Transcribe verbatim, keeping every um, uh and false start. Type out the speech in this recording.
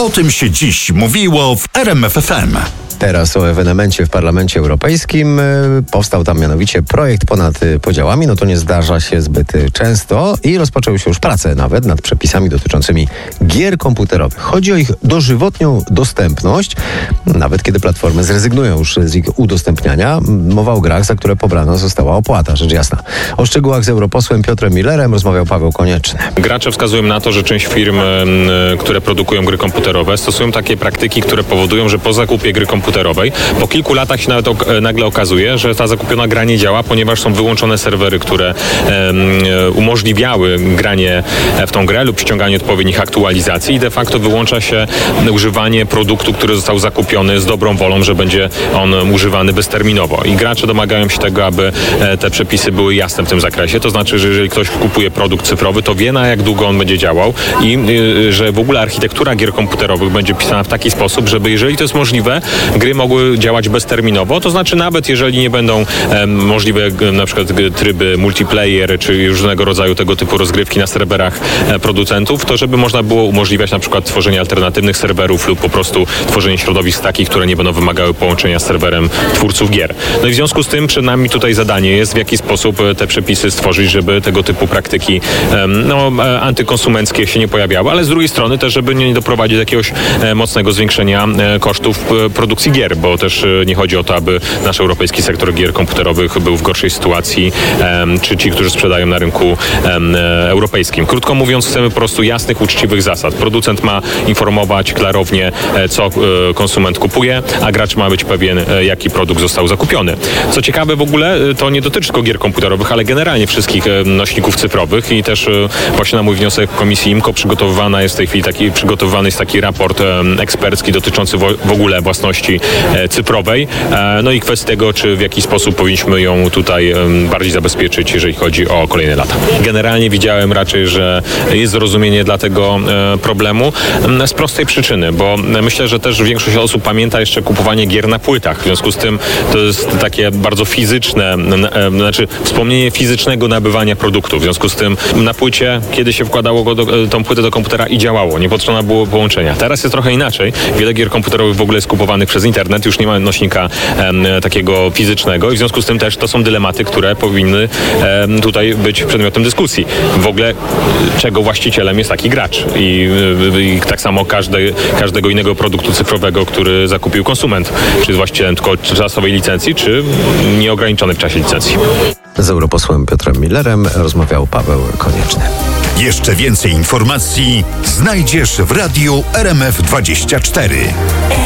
O tym się dziś mówiło w R M F F M. Teraz o ewenemencie w Parlamencie Europejskim. Powstał tam mianowicie projekt ponad podziałami. No to nie zdarza się zbyt często i rozpoczęły się już prace nawet nad przepisami dotyczącymi gier komputerowych. Chodzi o ich dożywotnią dostępność, nawet kiedy platformy zrezygnują już z ich udostępniania. Mowa o grach, za które pobrana została opłata, rzecz jasna. O szczegółach z europosłem Piotrem Millerem rozmawiał Paweł Konieczny. Gracze wskazują na to, że część firm, które produkują gry komputerowe, stosują takie praktyki, które powodują, że po zakupie gry komputerowej po kilku latach się nawet ok- nagle okazuje, że ta zakupiona gra nie działa, ponieważ są wyłączone serwery, które um, umożliwiały granie w tą grę lub ściąganie odpowiednich aktualizacji i de facto wyłącza się używanie produktu, który został zakupiony z dobrą wolą, że będzie on używany bezterminowo. I gracze domagają się tego, aby te przepisy były jasne w tym zakresie. To znaczy, że jeżeli ktoś kupuje produkt cyfrowy, to wie, na jak długo on będzie działał i y, że w ogóle architektura gier komputerowych będzie pisana w taki sposób, żeby jeżeli to jest możliwe, gry mogły działać bezterminowo, to znaczy nawet jeżeli nie będą e, możliwe e, na przykład tryby multiplayer czy różnego rodzaju tego typu rozgrywki na serwerach e, producentów, to żeby można było umożliwiać na przykład tworzenie alternatywnych serwerów lub po prostu tworzenie środowisk takich, które nie będą wymagały połączenia z serwerem twórców gier. No i w związku z tym przed nami tutaj zadanie jest, w jaki sposób te przepisy stworzyć, żeby tego typu praktyki e, no, e, antykonsumenckie się nie pojawiały, ale z drugiej strony też, żeby nie doprowadzić do jakiegoś e, mocnego zwiększenia e, kosztów e, produkcji gier, bo też nie chodzi o to, aby nasz europejski sektor gier komputerowych był w gorszej sytuacji, um, czy ci, którzy sprzedają na rynku um, europejskim. Krótko mówiąc, chcemy po prostu jasnych, uczciwych zasad. Producent ma informować klarownie, co e, konsument kupuje, a gracz ma być pewien, e, jaki produkt został zakupiony. Co ciekawe w ogóle, to nie dotyczy tylko gier komputerowych, ale generalnie wszystkich e, nośników cyfrowych i też e, właśnie na mój wniosek Komisji IMCO przygotowywana jest w tej chwili taki, przygotowywany jest taki raport e, ekspercki dotyczący wo, w ogóle własności cyfrowej. No i kwestia tego, czy w jaki sposób powinniśmy ją tutaj bardziej zabezpieczyć, jeżeli chodzi o kolejne lata. Generalnie widziałem raczej, że jest zrozumienie dla tego problemu z prostej przyczyny, bo myślę, że też większość osób pamięta jeszcze kupowanie gier na płytach. W związku z tym to jest takie bardzo fizyczne, znaczy wspomnienie fizycznego nabywania produktu. W związku z tym na płycie, kiedy się wkładało go do, tą płytę do komputera i działało, nie potrzeba było połączenia. Teraz jest trochę inaczej. Wiele gier komputerowych w ogóle jest kupowanych przez internet, już nie ma nośnika em, takiego fizycznego i w związku z tym też to są dylematy, które powinny em, tutaj być przedmiotem dyskusji. W ogóle czego właścicielem jest taki gracz i, i tak samo każde, każdego innego produktu cyfrowego, który zakupił konsument. Czy jest właścicielem tylko czasowej licencji, czy nieograniczonej w czasie licencji. Z europosłem Piotrem Millerem rozmawiał Paweł Konieczny. Jeszcze więcej informacji znajdziesz w radiu R M F dwadzieścia cztery.